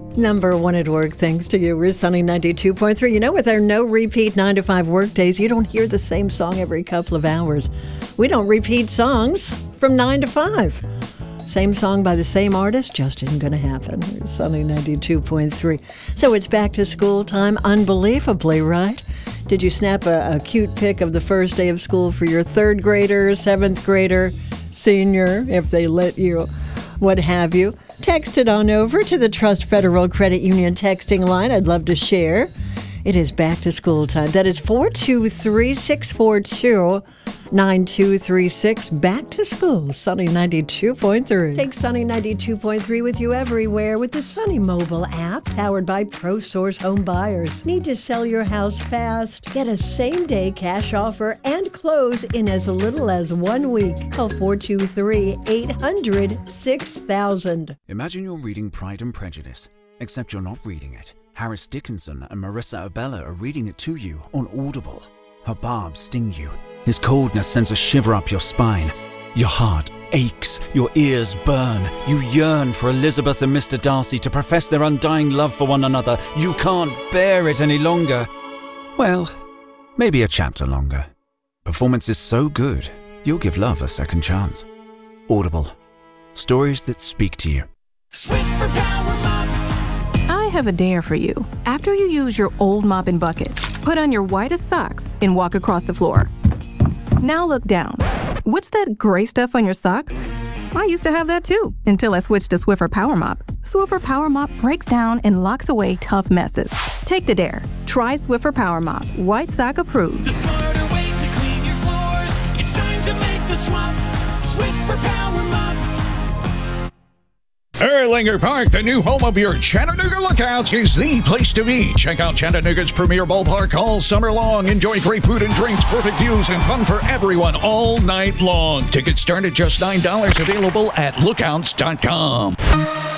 Number one at work, thanks to you. We're Sunny 92.3. You know, with our no repeat 9 to 5 work days, you don't hear the same song every couple of hours. We don't repeat songs from 9 to 5. Same song by the same artist just isn't going to happen. We're Sunny 92.3. So it's back to school time, unbelievably, right? Did you snap a cute pic of the first day of school for your third grader, seventh grader, senior, if they let you, what have you? Text it on over to the Trust Federal Credit Union texting line. I'd love to share. It is back to school time. That is 423-642-9236. Back to school, Sunny 92.3. Take Sunny 92.3 with you everywhere with the Sunny mobile app powered by ProSource Home Buyers. Need to sell your house fast? Get a same-day cash offer and close in as little as 1 week. Call 423-800-6000. Imagine you're reading Pride and Prejudice, except you're not reading it. Harris Dickinson and Marissa Abella are reading it to you on Audible. Her barbs sting you. His coldness sends a shiver up your spine. Your heart aches. Your ears burn. You yearn for Elizabeth and Mr. Darcy to profess their undying love for one another. You can't bear it any longer. Well, maybe a chapter longer. Performance is so good, you'll give love a second chance. Audible. Stories that speak to you. Swiffer Power Mop. I have a dare for you. After you use your old mop and bucket, put on your whitest socks and walk across the floor. Now look down. What's that gray stuff on your socks? I used to have that too, until I switched to Swiffer Power Mop. Swiffer Power Mop breaks down and locks away tough messes. Take the dare. Try Swiffer Power Mop. White sock approved. The smarter way to clean your floors. It's time to make the swap. Swiffer Power Mop. Erlanger Park, the new home of your Chattanooga Lookouts, is the place to be. Check out Chattanooga's premier ballpark all summer long. Enjoy great food and drinks, perfect views, and fun for everyone all night long. Tickets start at just $9, available at lookouts.com.